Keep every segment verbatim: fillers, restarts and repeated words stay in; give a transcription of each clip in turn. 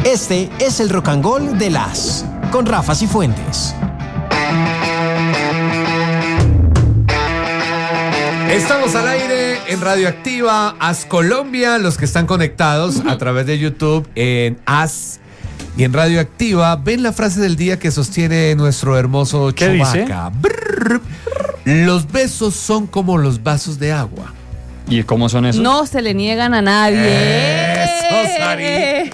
Este es el Rock and Roll de las con Rafa Cifuentes. Estamos al aire en Radioactiva, As Colombia, los que están conectados a través de YouTube en As y en Radioactiva. Ven la frase del día que sostiene nuestro hermoso Chewbacca. Brrr. Los besos son como los vasos de agua. ¿Y cómo son esos? No se le niegan a nadie. Eso, Sari.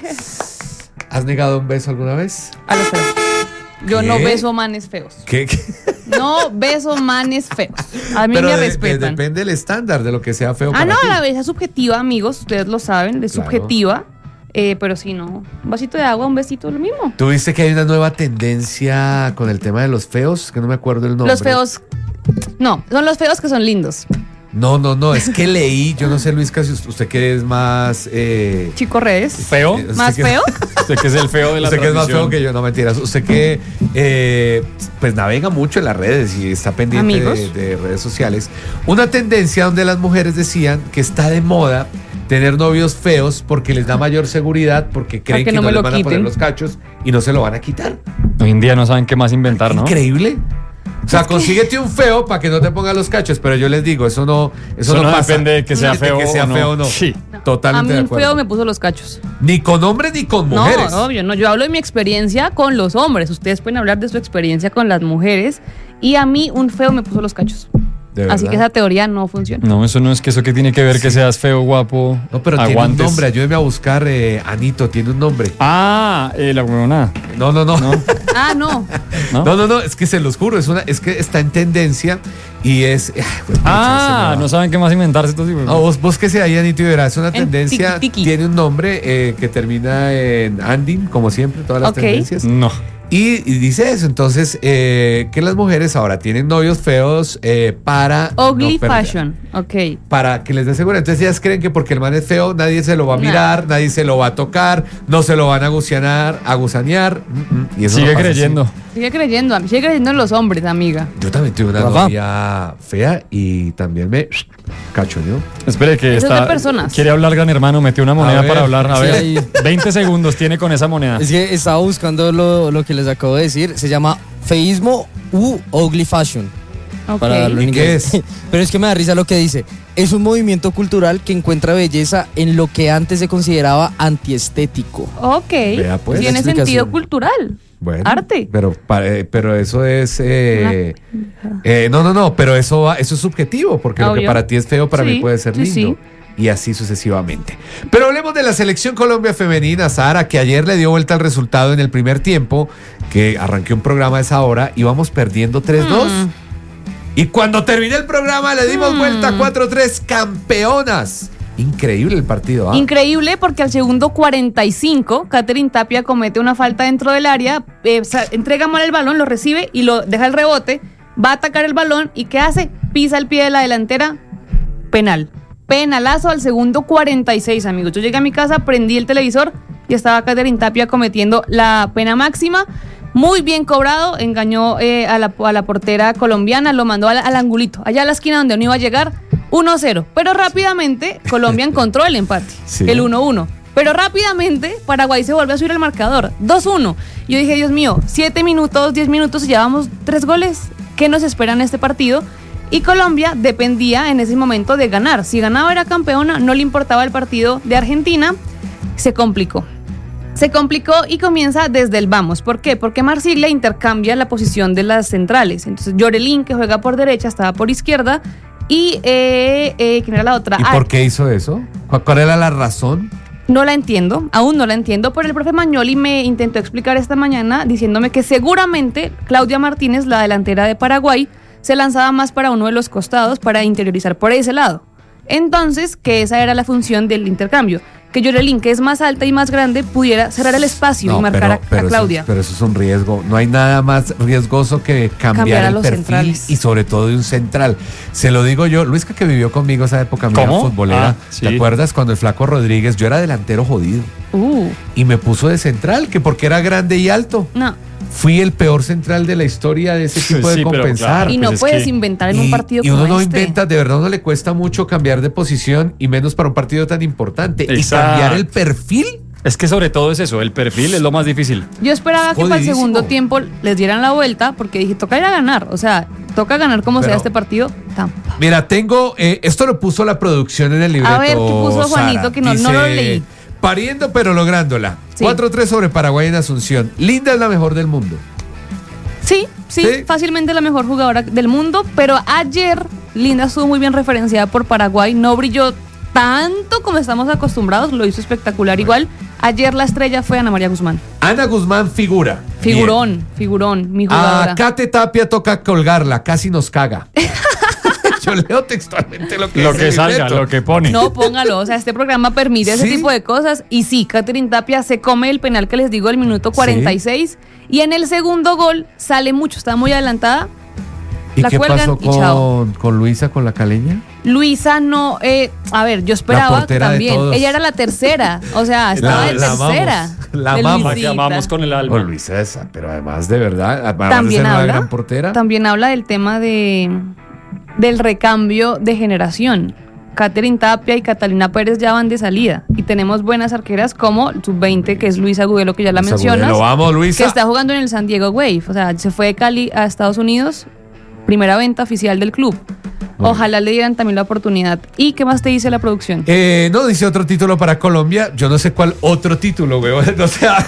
¿Has negado un beso alguna vez? A los feos. Yo ¿Qué? no beso manes feos. ¿Qué? ¿Qué? No beso manes feos. A mí Pero me de- de- respetan. depende del estándar de lo que sea feo Ah, para no, ti. la belleza es subjetiva, amigos. Ustedes lo saben, es Claro. subjetiva. Eh, pero si no, un vasito de agua, un besito, lo mismo. ¿Tú viste que hay una nueva tendencia con el tema de los feos? Que no me acuerdo el nombre. Los feos. No, son los feos que son lindos. No, no, no, es que leí, yo no sé, Luis, casi usted que es más... Eh, Chico redes. ¿Feo? eh, usted ¿Más que- feo? Usted que es el feo de la Usted que es más transmisión. feo que yo, no mentiras. Usted que eh, pues navega mucho en las redes y está pendiente de, Amigos. de redes sociales. Una tendencia donde las mujeres decían que está de moda tener novios feos porque les da mayor seguridad, porque creen que que, no no, me les lo van a poner quiten. los cachos y no se lo van a quitar. Hoy en día no saben qué más inventar, ¿no? Increíble. O sea, consíguete un feo para que no te ponga los cachos, pero yo les digo, eso no, eso Eso no, no pasa. depende de que sea De feo que sea o no. feo o no. Sí. A Totalmente mí de un acuerdo. feo me puso los cachos. Ni con hombres ni con mujeres. No, obvio, no. Yo hablo de mi experiencia con los hombres. Ustedes pueden hablar de su experiencia con las mujeres. Y a mí un feo me puso los cachos. ¿De Así verdad? que esa teoría no funciona. No, eso no es que eso que tiene que ver que seas feo, guapo, No, pero aguantes. tiene un nombre. Ayúdeme a buscar, eh, Anito, tiene un nombre. Ah, eh, la huevona. No, no, no. ¿No? No, Ah, no. ¿No? no, no, es que se los juro, es, una, es que está en tendencia y es... ay, pues, Ah, mucha, se me no va. saben qué más inventarse estos tipos. No, vos, búsquese ahí, Anito, y verás. Es una En tendencia, tiki, tiki. tiene un nombre eh, que termina en Andin, como siempre, todas las Ok. tendencias. No. Y, y dice eso, entonces, eh, que las mujeres ahora tienen novios feos eh, para... Ugly no perder, fashion. Ok. Para que les dé seguridad. Entonces ellas creen que porque el man es feo, nadie se lo va a Nah. mirar, nadie se lo va a tocar, no se lo van a gusanear, a gusanear. mm, mm, y eso Sigue no pasa creyendo. así. Sigue creyendo. Sigue creyendo en los hombres, amiga. Yo también tuve una Rafa. novia fea y también me cachoneó. Espere que Eso es está. de personas. Quiere hablar, gran hermano. Metió una moneda ver, para hablar. A sí, ver, ahí. veinte segundos tiene con esa moneda. Es que estaba buscando lo, lo que les acabo de decir. Se llama feísmo u ugly fashion. Ok. Para hablarlo en ¿Y qué inglés. es? Pero es que me da risa lo que dice. Es un movimiento cultural que encuentra belleza en lo que antes se consideraba antiestético. Ok. Vea, pues. Tiene Explicación. sentido cultural. Bueno, Arte. Pero, pa- eh, pero eso es... eh, eh, no, no, no, pero eso, va- eso es subjetivo, porque lo que Obvio. para ti es feo, para Sí, mí puede ser sí, lindo. sí. Y así sucesivamente. Pero hablemos de la selección Colombia femenina, Sara, que ayer le dio vuelta al resultado en el primer tiempo, que arranqué un programa a esa hora, íbamos perdiendo tres dos. Mm. Y cuando terminé el programa le dimos Mm. vuelta cuatro tres, campeonas. Increíble el partido, ¿ah? Increíble porque al segundo cuarenta y cinco, Katherine Tapia comete una falta dentro del área, eh, sa- entrega mal el balón, lo recibe y lo deja el rebote, va a atacar el balón y ¿qué hace? Pisa el pie de la delantera, penal. Penalazo al segundo cuarenta y seis, amigos. Yo llegué a mi casa, prendí el televisor y estaba Katherine Tapia cometiendo la pena máxima. Muy bien cobrado, engañó eh, a, la, a la portera colombiana, lo mandó al, al angulito, allá a la esquina donde no iba a llegar, uno cero. Pero rápidamente Colombia encontró el empate, Sí. el uno uno. Pero rápidamente Paraguay se vuelve a subir el marcador, dos uno. Yo dije, Dios mío, siete minutos, diez minutos y llevamos tres goles. ¿Qué nos espera en este partido? Y Colombia dependía en ese momento de ganar. Si ganaba era campeona, no le importaba el partido de Argentina. Se complicó. Se complicó y comienza desde el vamos. ¿Por qué? Porque Marsiglia intercambia la posición de las centrales. Entonces Yorelín, que juega por derecha, estaba por izquierda. Y, eh, eh, ¿quién era la otra? ¿Y Ah, por qué hizo eso? ¿Cuál cuál era la razón? no la entiendo, aún no la entiendo, pero el profe Magnoli me intentó explicar esta mañana diciéndome que seguramente Claudia Martínez, la delantera de Paraguay, se lanzaba más para uno de los costados para interiorizar por ese lado. Entonces, que esa era la función del intercambio, que Yorelín, que es más alta y más grande, pudiera cerrar el espacio y marcar a- a, pero Claudia. Eso, pero eso es un riesgo. No hay nada más riesgoso que cambiar, Cambiar a el los perfil centrales. y sobre todo de un central. Se lo digo yo, Luisca, que vivió conmigo esa época mía ¿Cómo? futbolera. Ah, sí. ¿Te acuerdas cuando el Flaco Rodríguez, yo era delantero jodido Uh, y me puso de central, que porque era grande y alto? no. Fui el peor central de la historia de ese tipo Sí, de pero compensar. claro. Y pues no es puedes que- inventar en Y- un partido y uno como no este. inventa, de verdad no le cuesta mucho cambiar de posición y menos para un partido tan importante. Y Exacto. cambiar el perfil Es que sobre todo es eso, el perfil es lo más difícil. Yo esperaba Es que para el jodidísimo. segundo tiempo les dieran la vuelta porque dije, toca ir a ganar. O sea, toca ganar como Pero- sea este partido. Tampa. Mira, tengo, eh, esto lo puso la producción en el libreto. A ver, ¿qué puso Juanito? Sara? Que no- no Dice, lo leí. Pariendo pero lográndola. Sí. cuatro tres sobre Paraguay en Asunción. Linda es la mejor del mundo. Sí, sí, Sí. fácilmente la mejor jugadora del mundo, pero ayer Linda estuvo muy bien referenciada por Paraguay, no brilló tanto como estamos acostumbrados, lo hizo espectacular igual. Ayer la estrella fue Ana María Guzmán. Ana Guzmán figura. Figurón, figurón, mi Bien. jugadora. A Kate Tapia toca colgarla, casi nos caga. Yo leo textualmente lo que Lo dice que el salga, libreto. lo que pone. No, póngalo, o sea, este programa permite ese ¿Sí? tipo de cosas. Y sí, Catherine Tapia se come el penal que les digo del minuto cuarenta y seis. Y en el segundo gol sale mucho, está muy adelantada. ¿Y la qué cuelgan pasó y chao. con, con Luisa, con la caleña? Luisa no, eh, a ver, yo esperaba portera de también. todos. Ella era la tercera, o sea, estaba La- de la tercera. amamos, la de amamos. La que Luisita. amamos con el alma. Oh, Luisa esa, pero además de verdad, además También de ser una habla, gran portera. también habla del tema de del recambio de generación. Catherine Tapia y Catalina Pérez ya van de salida. Y tenemos buenas arqueras como el sub veinte, que es Luisa Agudelo, que ya la Luisa mencionas. Agudelo, vamos, Luisa. Que está jugando en el San Diego Wave. O sea, se fue de Cali a Estados Unidos. Primera venta oficial del club. Ojalá le dieran también la oportunidad. ¿Y qué más te dice la producción? Eh, no, dice otro título para Colombia. Yo no sé cuál otro título, weón. O sea,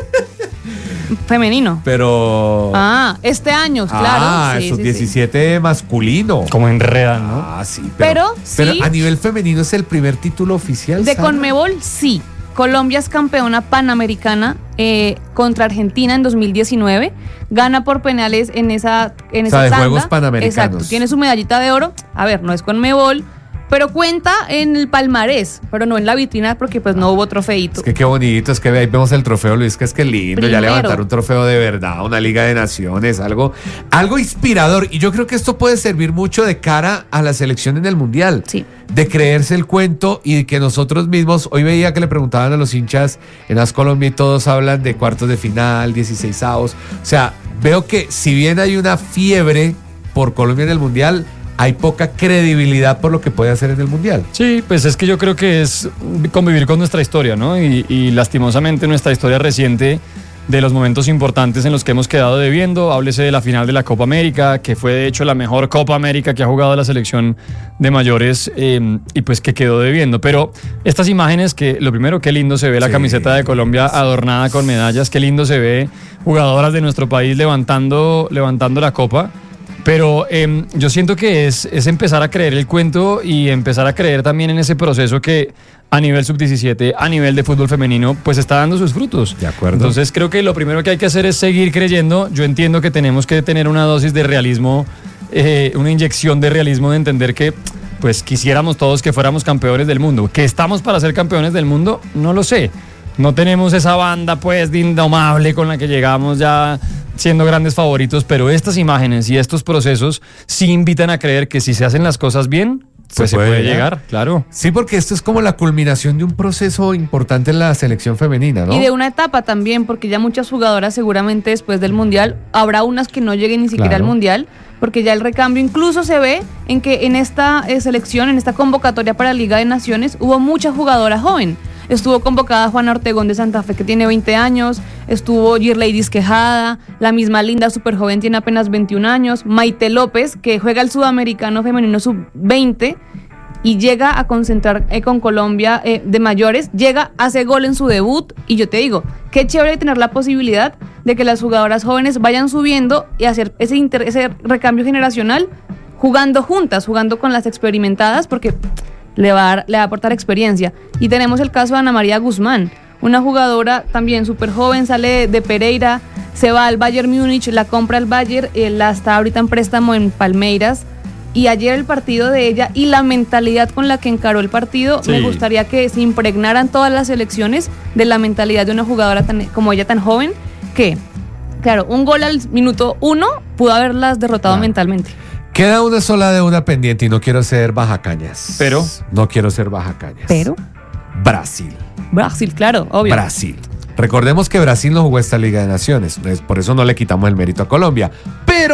Femenino. pero. Ah, este año, claro. Ah, Sí, esos sí, sí. diecisiete masculino. Como enredan, ¿no? Ah, sí. Pero pero sí. a nivel femenino es el primer título oficial. De Sara? Conmebol, sí. Colombia es campeona panamericana eh, contra Argentina en dos mil diecinueve. Gana por penales en esa, en O esa sea, de tanda. Juegos Panamericanos. Exacto. Tiene su medallita de oro. A ver, no es Conmebol, pero cuenta en el palmarés, pero no en la vitrina porque pues no hubo trofeito. Es que qué bonito, es que ahí vemos el trofeo, Luis, que es que lindo, ya Primero. levantar un trofeo de verdad, una Liga de Naciones, algo, algo inspirador. Y yo creo que esto puede servir mucho de cara a la selección en el Mundial. Sí. De creerse el cuento y de que nosotros mismos, hoy veía que le preguntaban a los hinchas en As Colombia y todos hablan de cuartos de final, dieciseisavos. O sea, veo que si bien hay una fiebre por Colombia en el Mundial, hay poca credibilidad por lo que puede hacer en el Mundial. Sí, pues es que yo creo que es convivir con nuestra historia, ¿no? Y, y lastimosamente nuestra historia reciente de los momentos importantes en los que hemos quedado debiendo. Háblese de la final de la Copa América, que fue de hecho la mejor Copa América que ha jugado la selección de mayores eh, y pues que quedó debiendo. Pero estas imágenes, que lo primero, qué lindo se ve la Sí, camiseta de Colombia adornada con medallas, qué lindo se ve jugadoras de nuestro país levantando, levantando la copa. Pero eh, yo siento que es, es empezar a creer el cuento y empezar a creer también en ese proceso que a nivel sub diecisiete, a nivel de fútbol femenino, pues está dando sus frutos. De acuerdo. Entonces creo que lo primero que hay que hacer es seguir creyendo. Yo entiendo que tenemos que tener una dosis de realismo, eh, una inyección de realismo, de entender que pues quisiéramos todos que fuéramos campeones del mundo. ¿Que estamos para ser campeones del mundo? No lo sé. No tenemos esa banda pues de indomable con la que llegamos ya siendo grandes favoritos, pero estas imágenes y estos procesos sí invitan a creer que si se hacen las cosas bien, pues se puede puede, llegar. llegar, claro. Sí, porque esto es como la culminación de un proceso importante en la selección femenina, ¿no? Y de una etapa también, porque ya muchas jugadoras seguramente después del Mundial, habrá unas que no lleguen ni siquiera Claro. al Mundial, porque ya el recambio incluso se ve en que en esta eh, selección, en esta convocatoria para Liga de Naciones, hubo mucha jugadora joven. Estuvo convocada Juana Ortegón de Santa Fe, que tiene veinte años, estuvo Girlady Quejada, la misma Linda, súper joven, tiene apenas veintiún años, Maite López, que juega el sudamericano femenino sub veinte, y llega a concentrar eh, con Colombia eh, de mayores, llega, hace gol en su debut, y yo te digo, qué chévere tener la posibilidad de que las jugadoras jóvenes vayan subiendo y hacer ese, inter- ese recambio generacional jugando juntas, jugando con las experimentadas, porque le va a, dar- le va a aportar experiencia. Y tenemos el caso de Ana María Guzmán, una jugadora también súper joven, sale de, de Pereira, se va al Bayern Múnich, la compra el Bayern, eh, la está ahorita en préstamo en Palmeiras. Y ayer el partido de ella y la mentalidad con la que encaró el partido, Sí. me gustaría que se impregnaran todas las selecciones de la mentalidad de una jugadora tan, como ella tan joven, que, claro, un gol al minuto uno pudo haberlas derrotado Claro. mentalmente. Queda una sola deuda pendiente y no quiero ser bajacañas. Pero. No quiero ser bajacañas. Pero Brasil. Brasil, claro, obvio. Brasil. Recordemos que Brasil no jugó esta Liga de Naciones, es por eso no le quitamos el mérito a Colombia. Pero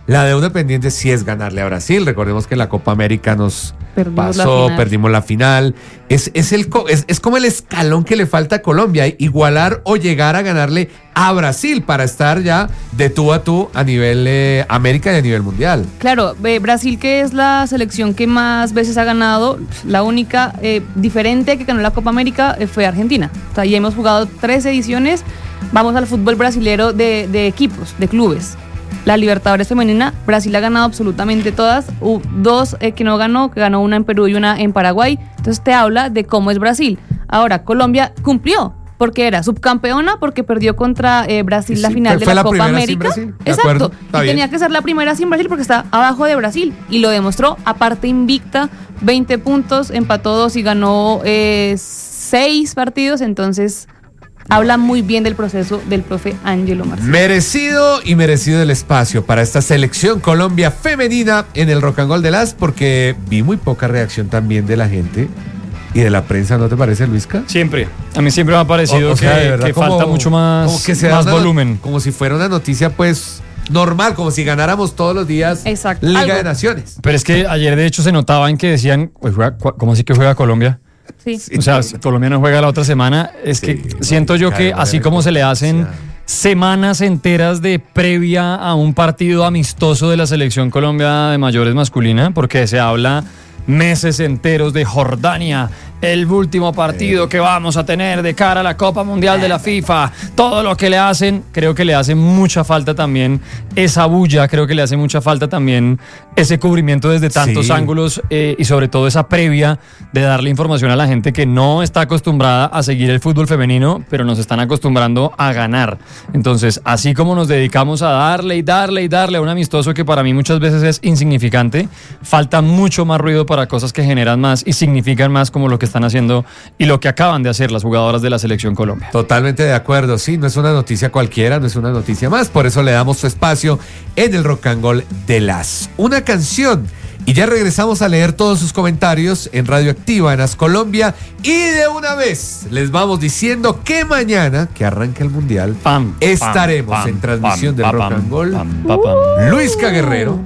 La deuda pendiente sí es ganarle a Brasil. Recordemos que en la Copa América nos Perdimos la pasó, final. perdimos la final. Es, es, el, co- es, es como el escalón que le falta a Colombia, igualar o llegar a ganarle a Brasil para estar ya de tú a tú a nivel eh, América y a nivel mundial. Claro, eh, Brasil, que es la selección que más veces ha ganado, la única eh, diferente que ganó la Copa América eh, fue Argentina. O sea, ya hemos jugado tres ediciones. Vamos al fútbol brasilero de, de equipos, de clubes. La Libertadores femenina, Brasil ha ganado absolutamente todas. Hubo dos eh, que no ganó, que ganó una en Perú y una en Paraguay. Entonces te habla de cómo es Brasil. Ahora, Colombia cumplió, porque era subcampeona, porque perdió contra eh, Brasil la Sí, final fue- de fue la la Copa primera sin América. Brasil, de Exacto. acuerdo, está Y bien. tenía que ser la primera sin Brasil porque está abajo de Brasil. Y lo demostró, aparte invicta, veinte puntos, empató dos y ganó eh, seis partidos. Entonces, habla muy bien del proceso del profe Ángelo Marcelo. Merecido y merecido el espacio para esta selección Colombia femenina en el Rock and Roll de las, porque vi muy poca reacción también de la gente y de la prensa, ¿no te parece, Luisca? Siempre. A mí siempre me ha parecido O- o sea, que, de verdad, que como- falta mucho más, como que se da más una- volumen. Como si fuera una noticia, pues, normal, como si ganáramos todos los días Exacto. Liga Algo. de Naciones. Pero es que ayer de hecho se notaba en que decían, "Uy, juega- cu- ¿cómo así que juega Colombia? Sí. O sea, si Colombia no juega la otra semana. Es Sí, que no, siento yo que claro, así no, como se le hacen o sea. semanas enteras de previa a un partido amistoso de la selección Colombia de mayores masculina, porque se habla meses enteros de Jordania, el último partido que vamos a tener de cara a la Copa Mundial de la FIFA, todo lo que le hacen, creo que le hace mucha falta también esa bulla, creo que le hace mucha falta también ese cubrimiento desde tantos Sí. ángulos eh, y sobre todo esa previa de darle información a la gente que no está acostumbrada a seguir el fútbol femenino, pero nos están acostumbrando a ganar. Entonces, así como nos dedicamos a darle y darle y darle a un amistoso que para mí muchas veces es insignificante, falta mucho más ruido para cosas que generan más y significan más, como lo que están haciendo y lo que acaban de hacer las jugadoras de la selección Colombia. Totalmente de acuerdo, sí, no es una noticia cualquiera, no es una noticia más, por eso le damos su espacio en el Rock and Roll de las. Una canción, y ya regresamos a leer todos sus comentarios en Radioactiva, en As Colombia, y de una vez les vamos diciendo que mañana, que arranca el Mundial, Pam, pam, estaremos pam, en transmisión pam, del pam, Rock and Roll. pam, pam, pam. Luisca Guerrero,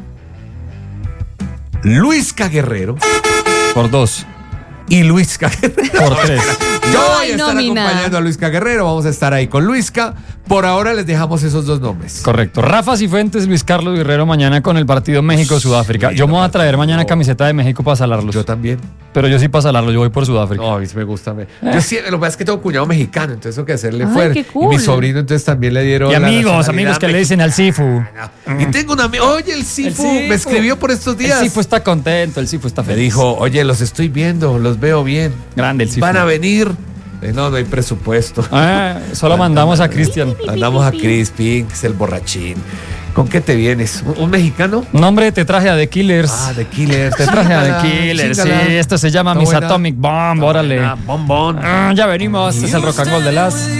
Luisca Guerrero Por dos, y Luisca Guerrero. por tres. Yo No voy hay a estar nómina. acompañando a Luisca Guerrero, vamos a estar ahí con Luisca. Por ahora les dejamos esos dos nombres. Correcto. Rafa Cifuentes, Luis Carlos Guerrero mañana con el partido México-Sudáfrica. Yo me voy a traer mañana camiseta de México para salarlos. Yo también. Pero yo sí para salarlos, yo voy por Sudáfrica. No, a mí sí me gusta. Me... Yo sí, lo que pasa es que tengo cuñado mexicano, entonces tengo que hacerle Ay, fuerte. qué cool. Y mi sobrino entonces también le dieron Y la amigos, nacionalidad amigos que le dicen al Sifu. mexicana. Y tengo un amigo, oye, el Sifu, El Sifu. me escribió por estos días. El Sifu está contento, el Sifu está Me feliz. dijo, oye, los estoy viendo, los veo bien. Grande el Sifu. Van a venir. Eh, no, no hay presupuesto. Ah, solo mandamos a Cristian. Andamos a Chris Pink, es el borrachín. ¿Con qué te vienes? ¿Un, un mexicano? Nombre, te traje a The Killers. Ah, de Killers. Te traje a Chíngala, The Killers, sí. chíngala. Esto se llama Está Miss buena. Atomic Bomb, órale. Ah, bombón. Ah, ya venimos, este es el rock and roll de las